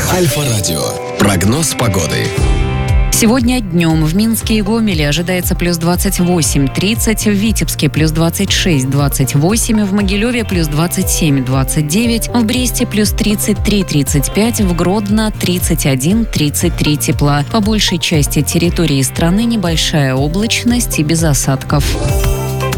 Альфа-радио. Прогноз погоды. Сегодня днем в Минске и Гомеле ожидается плюс 28-30, в Витебске плюс 26-28, в Могилеве плюс 27-29, в Бресте плюс 33-35, в Гродно 31-33 тепла. По большей части территории страны небольшая облачность и без осадков.